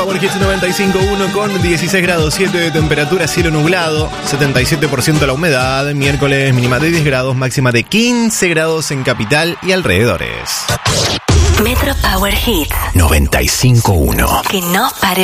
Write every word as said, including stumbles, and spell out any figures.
Power Hits noventa y cinco punto uno con dieciséis grados siete de temperatura, cielo nublado, setenta y siete por ciento la humedad, miércoles mínima de diez grados, máxima de quince grados en capital y alrededores. Metro Power Hits noventa y cinco punto uno. Que no pare